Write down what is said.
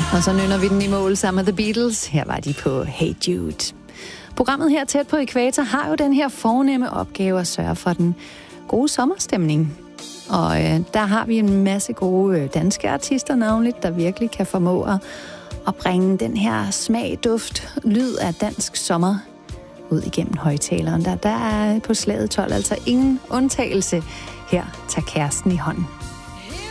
Og så nynner vi den i mål sammen med The Beatles. Her var de på Hey Jude. Programmet her tæt på ækvator har jo den her fornemme opgave at sørge for den gode sommerstemning. Og der har vi en masse gode danske artister navnligt, der virkelig kan formå at bringe den her smag, duft, lyd af dansk sommer ud igennem højtaleren. Der er på slaget 12 altså ingen undtagelse. Her tager Kærsten i hånden.